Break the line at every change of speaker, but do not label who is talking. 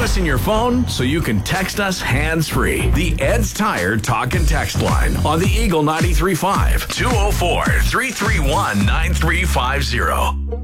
us in your phone so you can text us hands-free. The Ed's Tire Talk and Text line on the Eagle 93.5, 204-331-9350.